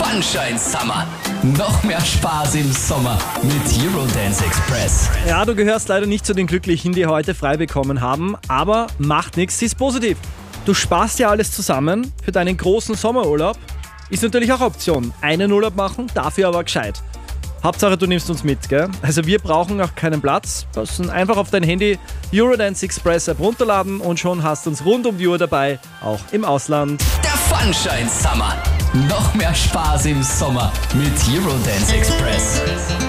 Funshine Summer. Noch mehr Spaß im Sommer mit Eurodance Express. Ja, du gehörst leider nicht zu den Glücklichen, die heute frei bekommen haben, aber macht nichts, ist positiv. Du sparst ja alles zusammen für deinen großen Sommerurlaub. Ist natürlich auch Option. Einen Urlaub machen, dafür aber gescheit. Hauptsache, du nimmst uns mit, gell? Also wir brauchen auch keinen Platz. Einfach auf dein Handy Eurodance Express App runterladen und schon hast du uns rund um die Uhr dabei, auch im Ausland. Der Funshine Summer. Noch mehr Spaß im Sommer mit Eurodance Express.